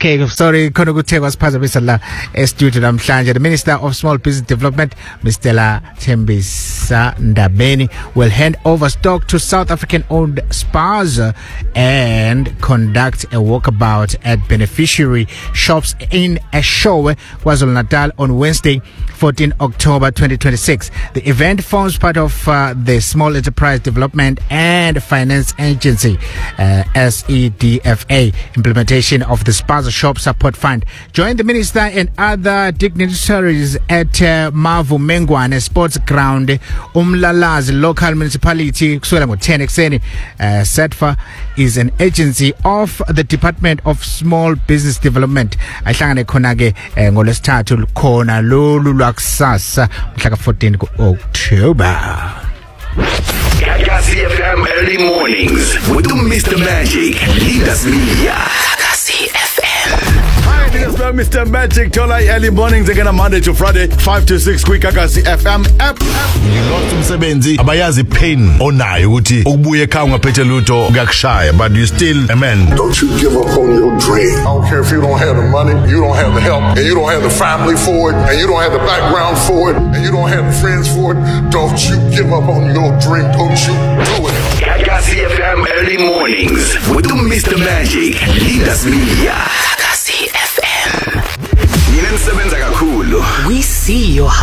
Okay, sorry, khona ukuthekwa siphazamisa la studio namhlanje. The Minister of Small Business Development, Mr. Thembisa Ndabeni, will hand over stock to South African-owned spas and conduct a walkabout at beneficiary shops in Eshowe, KwaZulu-Natal on Wednesday, 14 October 2026. The event forms part of the Small Enterprise Development and Finance Agency, SEDFA, implementation of the Spaza Shop Support Fund. Join the Minister and other dignitaries at Mavu Mengwane Sports Ground, Umlalazi local municipality, kusukela ngo-10 ekseni. SEDFA is an agency of the Department of Small Business Development. Ahlangane khona ke ngolesithathu khona lolu lwakusasa mhla ka-14 October. Gagasi FM early mornings with Mr. Magic. Leaders Media. Gagasi FM. Hi, this is Mr. Magic. Tolai early mornings again on Monday to Friday, 5 to 6. Quick Gagasi FM app. Ngilost umsebenzi abayazi pain onayo ukuthi ukubuye ekhaya ungaphethe lutho kuyakushaya, but you still a man. Don't you give up on your dream. I don't care if you don't have the money, you don't have the help, and you don't have the family for it, and you don't have the background for it, and you don't have the friends for it. Don't you give up on your dream. Don't you do it. Gagasi FM early mornings with Mr. Magic. Leaders Media. Gagasi FM. Yina nisebenza kakhulu. We see your